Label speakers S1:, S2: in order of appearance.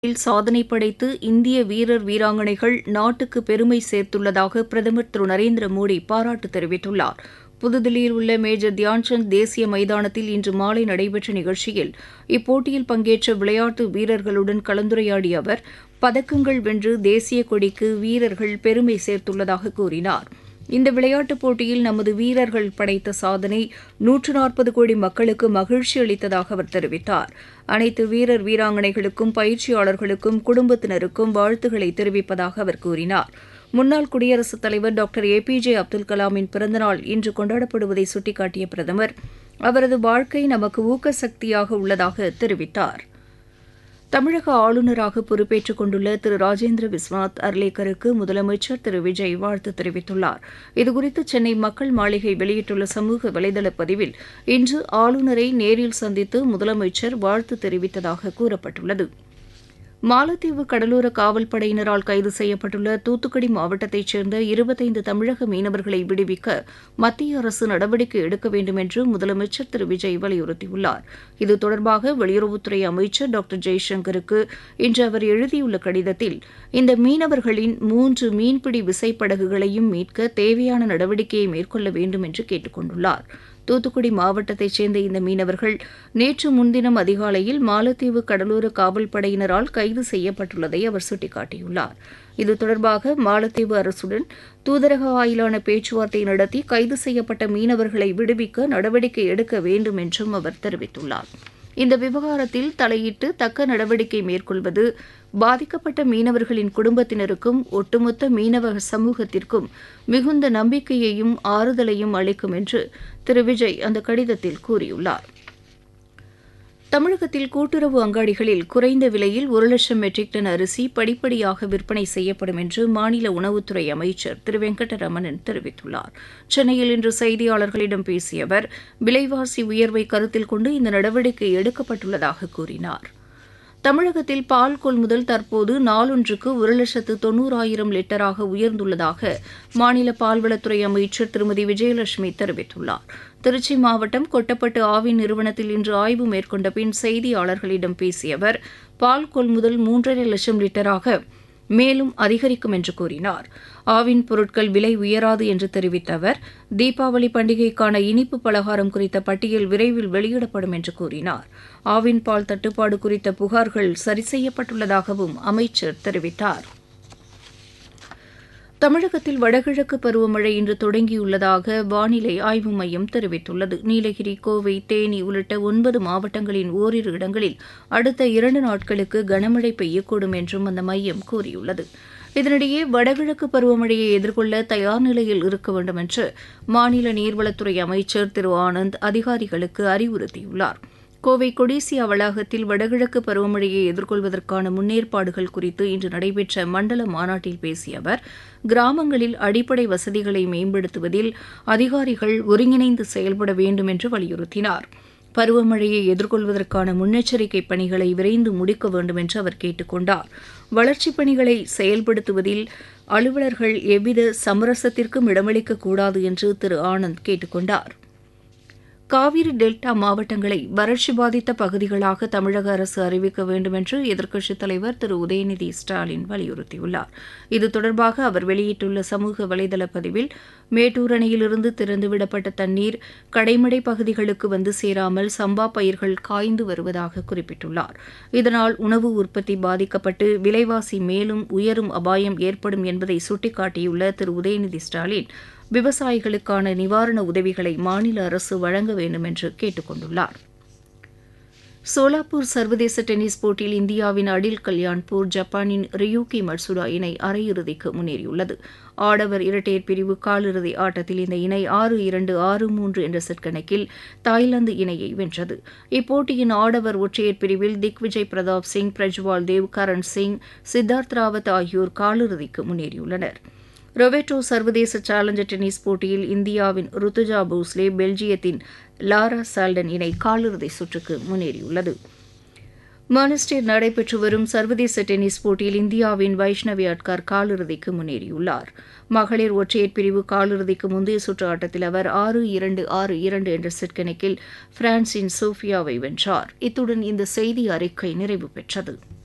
S1: சாதனை படைத்து இந்திய வீரர் வீராங்கனைகள் நாட்டுக்கு பெருமை சேர்த்துள்ளதாக பிரதமர் திரு நரேந்திர மோடி பாராட்டு தெரிவித்துள்ளார். புதுதில்லியில் உள்ள மேஜர் தியான்சந்த் தேசிய மைதானத்தில் இன்று மாலை நடைபெற்ற நிகழ்ச்சியில் இப்போட்டியில் பங்கேற்ற விளையாட்டு வீரர்களுடன் கலந்துரையாடிய அவர், பதக்கங்கள் வென்று தேசிய கொடிக்கு வீரர்கள் பெருமை சேர்த்துள்ளதாக கூறினார். இந்த விளையாட்டுப் போட்டியில் நமது வீரர்கள் படைத்த சாதனை 140 கோடி மக்களுக்கு மகிழ்ச்சி அளித்ததாக அவர் தெரிவித்தார். அனைத்து வீரர் வீராங்கனைகளுக்கும் பயிற்சியாளர்களுக்கும் குடும்பத்தினருக்கும் வாழ்த்துக்களை தெரிவிப்பதாக அவர் கூறினார். முன்னாள் குடியரசுத் தலைவர் டாக்டர் APJ அப்துல் கலாமின் பிறந்தநாள் இன்று கொண்டாடப்படுவதை சுட்டிக்காட்டிய பிரதமர், அவரது வாழ்க்கை நமக்கு ஊக்கசக்தியாக உள்ளதாக தெரிவித்தார். தமிழக ஆளுநராக பொறுப்பேற்றுக் கொண்டுள்ள திரு ராஜேந்திர விஸ்வநாத் அர்லேக்கருக்கு முதலமைச்சர் திரு விஜய் வாழ்த்து தெரிவித்துள்ளார். இதுகுறித்து சென்னை மக்கள் மாளிகை வெளியிட்டுள்ள சமூக வலைதள பதிவில், இன்று ஆளுநரை நேரில் சந்தித்து முதலமைச்சர் வாழ்த்து தெரிவித்ததாக கூறப்பட்டுள்ளது. மாலத்தீவு கடலோர காவல்படையினரால் கைது செய்யப்பட்டுள்ள தூத்துக்குடி மாவட்டத்தைச் சேர்ந்த 25 தமிழக மீனவர்களை விடுவிக்க மத்திய அரசு நடவடிக்கை எடுக்க வேண்டும் என்று முதலமைச்சர் திரு விஜய் வலியுறுத்தியுள்ளார். இது தொடர்பாக வெளியுறவுத்துறை அமைச்சர் டாக்டர் ஜெய்சங்கருக்கு இன்று அவர் எழுதியுள்ள கடிதத்தில், இந்த மீனவர்களின் 3 மீன்பிடி விசைப்படகுகளையும் மீட்க தேவையான நடவடிக்கையை மேற்கொள்ள வேண்டும் என்று கேட்டுக் கொண்டுள்ளார். தூத்துக்குடி மாவட்டத்தைச் சேர்ந்த இந்த மீனவர்கள் நேற்று முன்தினம் அதிகாலையில் மாலத்தீவு கடலோர காவல்படையினரால் கைது செய்யப்பட்டுள்ளதை அவர் சுட்டிக்காட்டியுள்ளார். இது தொடர்பாக மாலத்தீவு அரசுடன் தூதரக வாயிலான பேச்சுவார்த்தை நடத்தி கைது செய்யப்பட்ட மீனவர்களை விடுவிக்க நடவடிக்கை எடுக்க வேண்டும் என்றும் அவர் தெரிவித்துள்ளார். இந்த விவகாரத்தில் தலையிட்டு தக்க நடவடிக்கை மேற்கொள்வது பாதிக்கப்பட்ட மீனவர்களின் குடும்பத்தினருக்கும் ஒட்டுமொத்த மீனவ சமூகத்திற்கும் மிகுந்த நம்பிக்கையையும் ஆறுதலையும் அளிக்கும் என்று திரு விஜய் அந்த கடிதத்தில் கூறியுள்ளார். தமிழகத்தில் கூட்டுறவு அங்காடிகளில் குறைந்த விலையில் 1,00,000 மெட்ரிக் டன் அரிசி படிப்படியாக விற்பனை செய்யப்படும் என்று மாநில உணவுத்துறை அமைச்சர் திரு வெங்கடரமணன் தெரிவித்துள்ளார். சென்னையில் இன்று செய்தியாளர்களிடம் பேசிய அவர், விலைவாசி உயர்வை கருத்தில் கொண்டு இந்த நடவடிக்கை எடுக்கப்பட்டுள்ளதாக கூறினார். தமிழகத்தில் பால் கொள்முதல் தற்போது நாளொன்றுக்கு 1,90,000 லிட்டராக உயர்ந்துள்ளதாக மாநில பால்வளத்துறை அமைச்சர் திருமதி விஜயலட்சுமி தெரிவித்துள்ளார். திருச்சி மாவட்டம் கொட்டப்பட்டு ஆவின் நிறுவனத்தில் இன்று ஆய்வு மேற்கொண்ட பின் செய்தியாளர்களிடம் பேசிய அவர், பால் கொள்முதல் 3,50,000 லிட்டராக மேலும் அதிகரிக்கும் என்று கூறினார். ஆவின் பொருட்கள் விலை உயராது என்று தெரிவித்த அவர், தீபாவளி பண்டிகைக்கான இனிப்பு பலகாரம் குறித்த பட்டியல் விரைவில் வெளியிடப்படும் என்று கூறினார். ஆவின் பால் தட்டுப்பாடு குறித்த புகார்கள் சரி செய்யப்பட்டுள்ளதாகவும் அமைச்சர் தெரிவித்தார். தமிழகத்தில் வடகிழக்கு பருவமழை இன்று தொடங்கியுள்ளதாக வானிலை ஆய்வு மையம் தெரிவித்துள்ளது. நீலகிரி, கோவை, தேனி உள்ளிட்ட 9 மாவட்டங்களின் ஓரிரு இடங்களில் அடுத்த 2 நாட்களுக்கு கனமழை பெய்யக்கூடும் என்றும் அந்த மையம் கூறியுள்ளது. இதனிடையே வடகிழக்கு பருவமழையை எதிர்கொள்ள தயார் நிலையில் இருக்க வேண்டும் என்று மாநில நீர்வளத்துறை அமைச்சர் திரு ஆனந்த் அதிகாரிகளுக்கு அறிவுறுத்தியுள்ளார். கோவை கொடிசியா வளாகத்தில் வடகிழக்கு பருவமழையை எதிர்கொள்வதற்கான முன்னேற்பாடுகள் குறித்து இன்று நடைபெற்ற மண்டல மாநாட்டில் பேசிய அவர், கிராமங்களில் அடிப்படை வசதிகளை மேம்படுத்துவதில் அதிகாரிகள் ஒருங்கிணைந்து செயல்பட வேண்டும் என்று வலியுறுத்தினார். பருவமழையை எதிர்கொள்வதற்கான முன்னெச்சரிக்கை பணிகளை விரைந்து முடிக்க வேண்டும் என்று அவர் கேட்டுக் கொண்டார். வளர்ச்சிப் பணிகளை செயல்படுத்துவதில் அலுவலர்கள் எவ்வித சமரசத்திற்கும் இடமளிக்கக்கூடாது என்று திரு ஆனந்த் கேட்டுக் கொண்டார். காவிரி டெல்டா மாவட்டங்களை வறட்சி பாதித்த பகுதிகளாக தமிழக அரசு அறிவிக்க வேண்டும் என்று எதிர்க்கட்சித் தலைவர் திரு உதயநிதி ஸ்டாலின் வலியுறுத்தியுள்ளார். இது தொடர்பாக அவர் வெளியிட்டுள்ள சமூக வலைதள பதிவில், மேட்டூர் அணையிலிருந்து திறந்துவிடப்பட்ட தண்ணீர் கடைமடை பகுதிகளுக்கு வந்து சேராமல் சம்பா பயிர்கள் காய்ந்து வருவதாக குறிப்பிட்டுள்ளார். இதனால் உணவு உற்பத்தி பாதிக்கப்பட்டு விலைவாசி மேலும் உயரும் அபாயம் ஏற்படும் என்பதை சுட்டிக்காட்டியுள்ள திரு உதயநிதி ஸ்டாலின், விவசாயிகளுக்கான நிவாரண உதவிகளை மாநில அரசு வழங்க வேண்டும் என்று கேட்டுக் கொண்டுள்ளார். சோலாப்பூர் சர்வதேச டென்னிஸ் போட்டியில் இந்தியாவின் அடில் கல்யாண்பூர் ஜப்பானின் ரியூகி மட்சுடா இணை அரையிறுதிக்கு முன்னேறியுள்ளது. ஆடவர் இரட்டையர் பிரிவு காலிறுதி ஆட்டத்தில் இந்த இணை 6-2, 6-3 என்ற செட் கணக்கில் தாய்லாந்து இணையை வென்றது. இப்போட்டியின் ஆடவர் ஒற்றையர் பிரிவில் திக்விஜய் பிரதாப் சிங், பிரஜ்வால் தேவ், கரண் சிங், சித்தார்த் ராவத் ஆகியோர் காலிறுதிக்கு முன்னேறியுள்ளனர். ரொபேட்டோ சர்வதேச சேலஞ்சர் டென்னிஸ் போட்டியில் இந்தியாவின் ருத்துஜா போஸ்லே, பெல்ஜியத்தின் லாரா சால்டன் இணை காலிறுதி சுற்றுக்கு முன்னேறியுள்ளது. மானஸ்டரில் நடைபெற்று வரும் சர்வதேச டென்னிஸ் போட்டியில் இந்தியாவின் வைஷ்ணவி அட்கார் காலிறுதிக்கு முன்னேறியுள்ளார். மகளிர் ஒற்றையர் பிரிவு காலிறுதிக்கு முந்தைய சுற்று ஆட்டத்தில் அவர் 6-2, 6-2 என்ற செட் கணக்கில் பிரான்சின் சோஃபியாவை வென்றார். இத்துடன் இந்த செய்தி அறிக்கை நிறைவு பெற்றது.